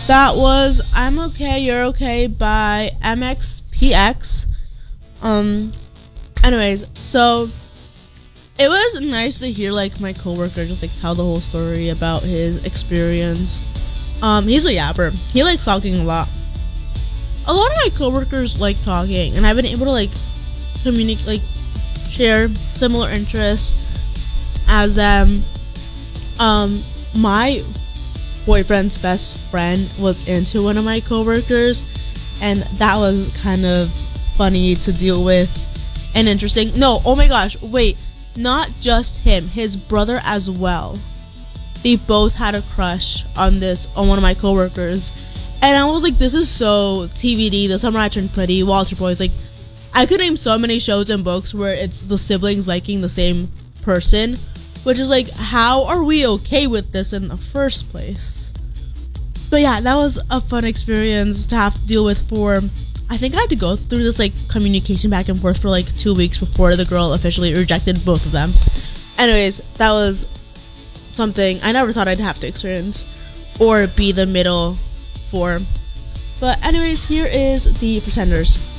That was I'm Okay, You're Okay by MXPX. Anyways, so it was nice to hear like my coworker just like tell the whole story about his experience. He's a yapper. He likes talking a lot. A lot of my coworkers like talking, and I've been able to like communicate, like share similar interests as them. My boyfriend's best friend was into one of my coworkers, and that was kind of funny to deal with and interesting. No, oh my gosh, wait, not just him, his brother as well. They both had a crush on one of my coworkers, and I was like, this is so TVD. The Summer I Turned Pretty, Walter Boys. Like, I could name so many shows and books where it's the siblings liking the same person, which is like, how are we okay with this in the first place? But yeah, that was a fun experience to have to deal with I think I had to go through this like communication back and forth for like 2 weeks before the girl officially rejected both of them. Anyways, that was something I never thought I'd have to experience or be the middle for. But anyways, here is the Pretenders.